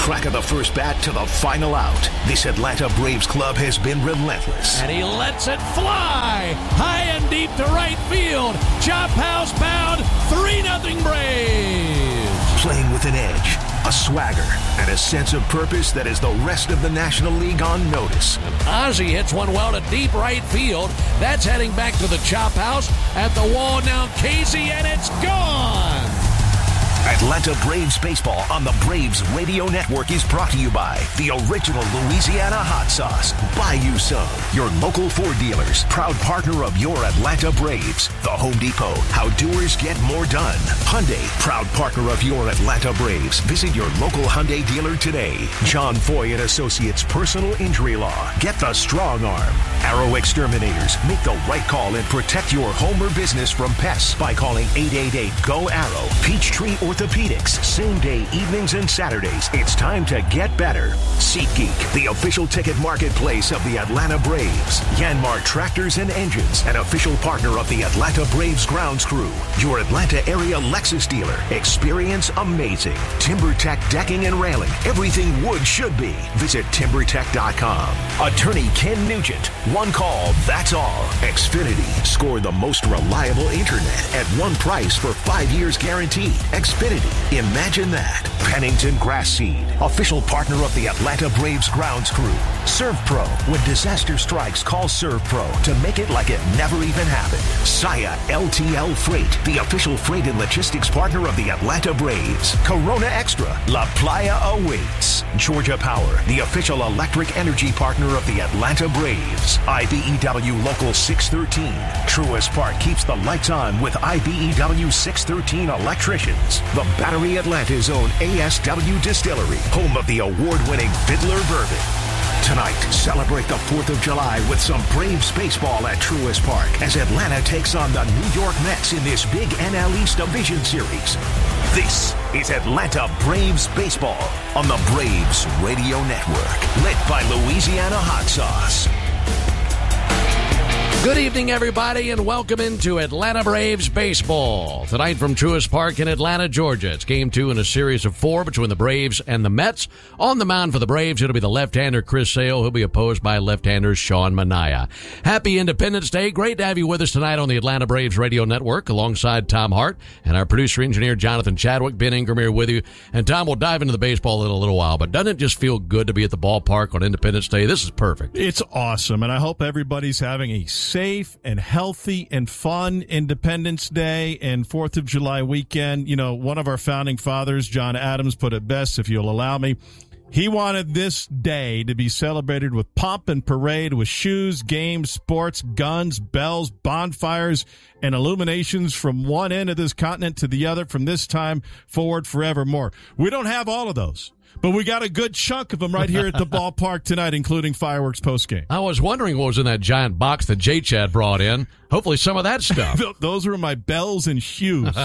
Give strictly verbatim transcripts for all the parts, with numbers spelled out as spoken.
crack of the first bat to the final out, this Atlanta Braves club has been relentless. And he lets it fly high and deep to right field. Chop house bound, three nothing Braves. Playing with an edge, a swagger, and a sense of purpose that is the rest of the National League on notice. Ozzie hits one well to deep right field. That's heading back to the chop house. At the wall now, Casey, and it's gone. Atlanta Braves baseball on the Braves Radio Network is brought to you by the original Louisiana hot sauce, Bayou Some, your local Ford dealers, proud partner of your Atlanta Braves. The Home Depot, how doers get more done. Hyundai, proud partner of your Atlanta Braves. Visit your local Hyundai dealer today. John Foy and Associates Personal Injury Law. Get the strong arm. Arrow Exterminators, make the right call and protect your home or business from pests by calling eight eight eight, G O, ARROW. Peachtree Orthopedics, same day, evenings and Saturdays. It's time to get better. SeatGeek, the official ticket marketplace of the Atlanta Braves. Yanmar Tractors and Engines, an official partner of the Atlanta Braves grounds crew. Your Atlanta area Lexus dealer. Experience amazing. TimberTech Decking and Railing. Everything wood should be. Visit timber tech dot com. Attorney Ken Nugent. One call, that's all. Xfinity, score the most reliable internet at one price for five years guaranteed. Xfinity, imagine that. Pennington Grass Seed, official partner of the Atlanta Braves grounds crew. ServPro, when disaster strikes, call ServPro to make it like it never even happened. Saya L T L Freight, the official freight and logistics partner of the Atlanta Braves. Corona Extra, La Playa awaits. Georgia Power, the official electric energy partner of the Atlanta Braves. I B E W Local six thirteen. Truist Park keeps the lights on with I B E W six thirteen electricians. The Battery Atlanta's own A S W Distillery, home of the award-winning Fiddler Bourbon. Tonight, celebrate the fourth of July with some Braves baseball at Truist Park as Atlanta takes on the New York Mets in this big N L East Division Series. This is Atlanta Braves baseball on the Braves Radio Network, lit by Louisiana hot sauce. Good evening, everybody, and welcome into Atlanta Braves baseball. Tonight from Truist Park in Atlanta, Georgia. It's game two in a series of four between the Braves and the Mets. On the mound for the Braves, it'll be the left-hander Chris Sale, who'll be opposed by left-hander Sean Manaea. Happy Independence Day. Great to have you with us tonight on the Atlanta Braves Radio Network alongside Tom Hart and our producer-engineer Jonathan Chadwick. Ben Ingram here with you. And Tom, will dive into the baseball in a little while, but doesn't it just feel good to be at the ballpark on Independence Day? This is perfect. It's awesome, and I hope everybody's having a safe and healthy and fun Independence Day and fourth of July weekend. You know, one of our founding fathers, John Adams, put it best, if you'll allow me. He wanted this day to be celebrated with pomp and parade, with shoes, games, sports, guns, bells, bonfires, and illuminations from one end of this continent to the other from this time forward forevermore. We don't have all of those, but we got a good chunk of them right here at the ballpark tonight, including fireworks postgame. I was wondering what was in that giant box that J-Chad brought in. Hopefully some of that stuff. Those were my bells and shoes.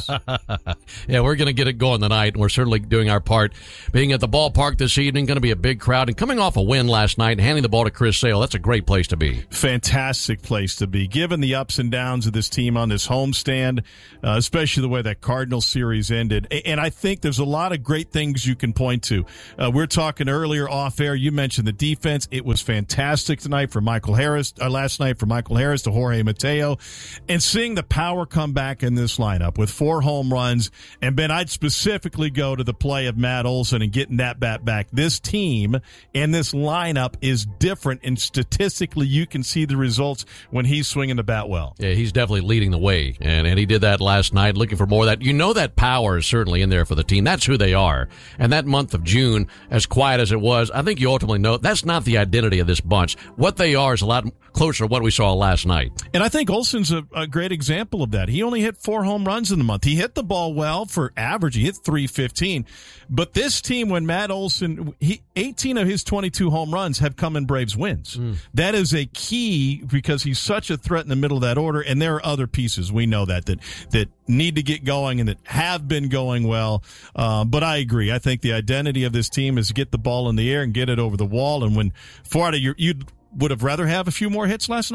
Yeah, we're going to get it going tonight, and we're certainly doing our part. Being at the ballpark this evening, going to be a big crowd. And coming off a win last night and handing the ball to Chris Sale, that's a great place to be. Fantastic place to be. Given the ups and downs of this team on this homestand, uh, especially the way that Cardinals series ended. And I think there's a lot of great things you can point to. Uh, we're talking earlier off air. You mentioned the defense. It was fantastic tonight for Michael Harris, uh, last night for Michael Harris to Jorge Mateo. And seeing the power come back in this lineup with four home runs. And, Ben, I'd specifically go to the play of Matt Olson and getting that bat back. This team and this lineup is different, and statistically you can see the results when he's swinging the bat well. Yeah, he's definitely leading the way, and, and he did that last night, looking for more of that. You know that power is certainly in there for the team. That's who they are. And that month of June, as quiet as it was, I think you ultimately know that's not the identity of this bunch. What they are is a lot closer to what we saw last night. And I think Olson's a, a great example of that. He only hit four home runs in the month. He hit the ball well for average. He hit three fifteen. But this team, when Matt Olson, he, eighteen of his twenty-two home runs have come in Braves wins. Mm. That is a key because he's such a threat in the middle of that order. And there are other pieces, we know that, that, that need to get going and that have been going well. Uh, but I agree. I think the identity of this team is to get the ball in the air and get it over the wall. And when Florida, you you'd would have rather have a few more hits last night?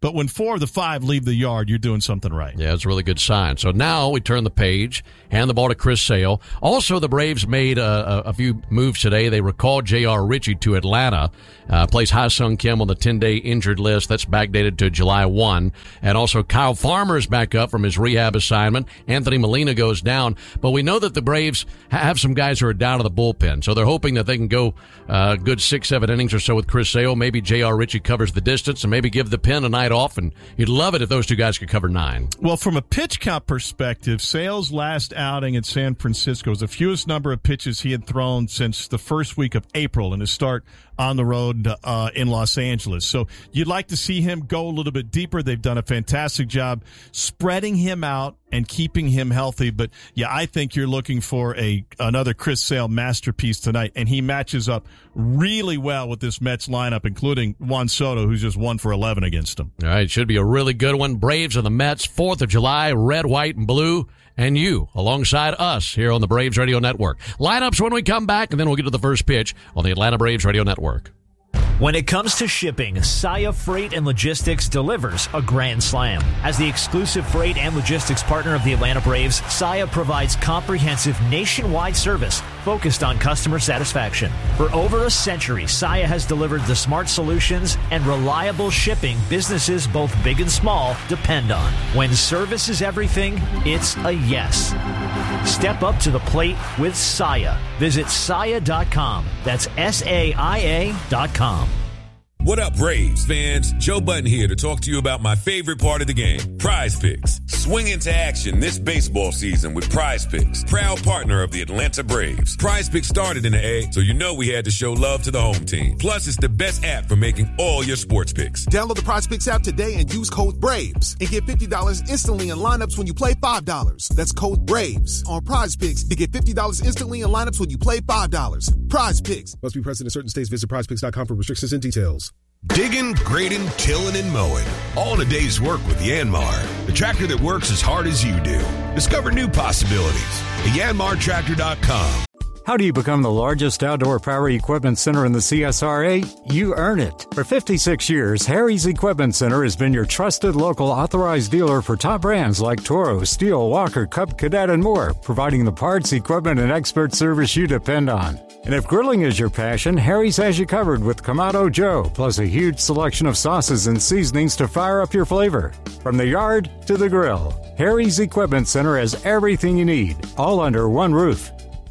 But when four of the five leave the yard, you're doing something right. Yeah, it's a really good sign. So now we turn the page, hand the ball to Chris Sale. Also, the Braves made a, a, a few moves today. They recalled J R. Ritchie to Atlanta, uh, placed Ha-Sung Kim on the ten-day injured list. That's backdated to July first. And also Kyle Farmer is back up from his rehab assignment. Anthony Molina goes down. But we know that the Braves have some guys who are down to the bullpen. So they're hoping that they can go uh, good six, seven innings or so with Chris Sale. Maybe J R. Ritchie covers the distance and maybe give the pen a night off. And you'd love it if those two guys could cover nine. Well, from a pitch count perspective, Sale's last outing at San Francisco was the fewest number of pitches he had thrown since the first week of April in his start on the road uh, in Los Angeles. So you'd like to see him go a little bit deeper. They've done a fantastic job spreading him out and keeping him healthy. But, yeah, I think you're looking for a another Chris Sale masterpiece tonight, and he matches up really well with this Mets lineup, including Juan Soto, who's just one for eleven against him. All right, should be a really good one. Braves and the Mets, fourth of July, red, white, and blue. And you, alongside us here on the Braves Radio Network. Lineups when we come back, and then we'll get to the first pitch on the Atlanta Braves Radio Network. When it comes to shipping, Saia Freight and Logistics delivers a grand slam. As the exclusive freight and logistics partner of the Atlanta Braves, Saia provides comprehensive nationwide service focused on customer satisfaction. For over a century, Saia has delivered the smart solutions and reliable shipping businesses both big and small depend on. When service is everything, it's a yes. Step up to the plate with Saia. Visit Saia dot com. That's S A I A dot com. What up, Braves fans? Joe Button here to talk to you about my favorite part of the game, Prize Picks. Swing into action this baseball season with Prize Picks, proud partner of the Atlanta Braves. Prize Picks started in the A, so you know we had to show love to the home team. Plus, it's the best app for making all your sports picks. Download the Prize Picks app today and use code BRAVES and get fifty dollars instantly in lineups when you play five dollars. That's code BRAVES on Prize Picks to get fifty dollars instantly in lineups when you play five dollars. Prize Picks. Must be present in certain states. Visit prize picks dot com for restrictions and details. Digging, grading, tilling, and mowing. All in a day's work with Yanmar, the tractor that works as hard as you do. Discover new possibilities at yanmar tractor dot com. How do you become the largest outdoor power equipment center in the C S R A? You earn it. For fifty-six years, Harry's Equipment Center has been your trusted local authorized dealer for top brands like Toro, Steel, Walker, Cub Cadet, and more, providing the parts, equipment, and expert service you depend on. And if grilling is your passion, Harry's has you covered with Kamado Joe, plus a huge selection of sauces and seasonings to fire up your flavor. From the yard to the grill, Harry's Equipment Center has everything you need, all under one roof.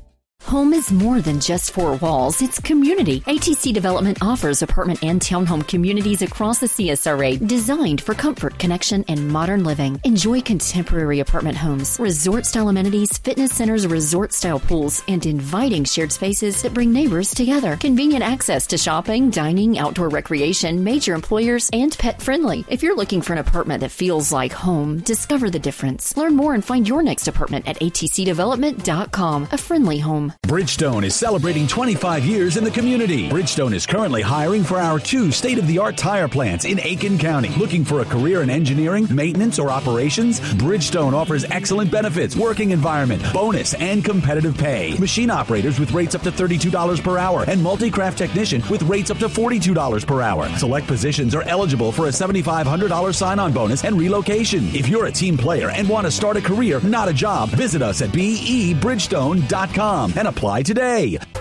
Home is more than just four walls, it's community. A T C Development offers apartment and townhome communities across the C S R A designed for comfort, connection, and modern living. Enjoy contemporary apartment homes, resort-style amenities, fitness centers, resort-style pools, and inviting shared spaces that bring neighbors together. Convenient access to shopping, dining, outdoor recreation, major employers, and pet-friendly. If you're looking for an apartment that feels like home, discover the difference. Learn more and find your next apartment at A T C development dot com. A friendly home. Bridgestone is celebrating twenty-five years in the community. Bridgestone is currently hiring for our two state-of-the-art tire plants in Aiken County. Looking for a career in engineering, maintenance, or operations? Bridgestone offers excellent benefits, working environment, bonus, and competitive pay. Machine operators with rates up to thirty-two dollars per hour and multi-craft technician with rates up to forty-two dollars per hour. Select positions are eligible for a seven thousand five hundred dollars sign-on bonus and relocation. If you're a team player and want to start a career, not a job, visit us at B E bridgestone dot com and apply today.